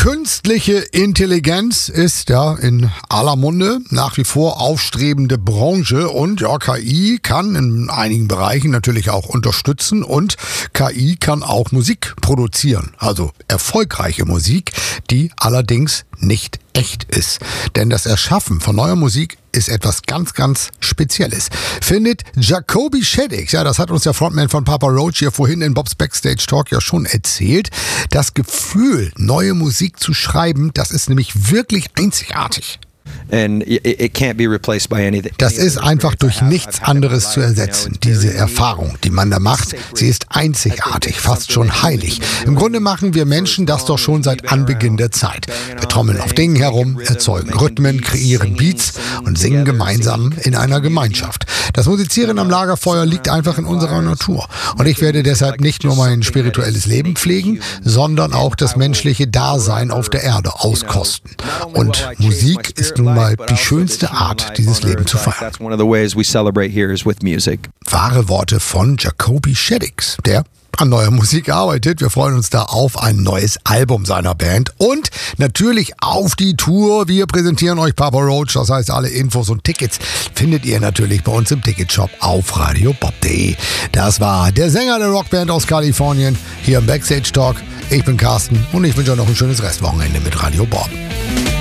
Künstliche Intelligenz ist ja in aller Munde, nach wie vor aufstrebende Branche und ja, KI kann in einigen Bereichen natürlich auch unterstützen und KI kann auch Musik produzieren, also erfolgreiche Musik, die allerdings nicht echt ist. Denn das Erschaffen von neuer Musik ist etwas ganz, ganz Spezielles. Findet Jacoby Shaddix, ja, das hat uns der Frontman von Papa Roach hier vorhin in Bobs Backstage Talk ja schon erzählt. Das Gefühl, neue Musik zu schreiben, das ist nämlich wirklich einzigartig. Das ist einfach durch nichts anderes zu ersetzen. Diese Erfahrung, die man da macht, sie ist einzigartig, fast schon heilig. Im Grunde machen wir Menschen das doch schon seit Anbeginn der Zeit. Wir trommeln auf Dingen herum, erzeugen Rhythmen, kreieren Beats und singen gemeinsam in einer Gemeinschaft. Das Musizieren am Lagerfeuer liegt einfach in unserer Natur. Und ich werde deshalb nicht nur mein spirituelles Leben pflegen, sondern auch das menschliche Dasein auf der Erde auskosten. Und Musik ist nun mal die schönste Art, dieses Leben zu feiern. Wahre Worte von Jacoby Shaddix, der an neuer Musik arbeitet. Wir freuen uns da auf ein neues Album seiner Band und natürlich auf die Tour. Wir präsentieren euch Papa Roach, das heißt, alle Infos und Tickets findet ihr natürlich bei uns im Ticketshop auf radiobob.de. Das war der Sänger der Rockband aus Kalifornien hier im Backstage Talk. Ich bin Carsten und ich wünsche euch noch ein schönes Restwochenende mit Radio Bob.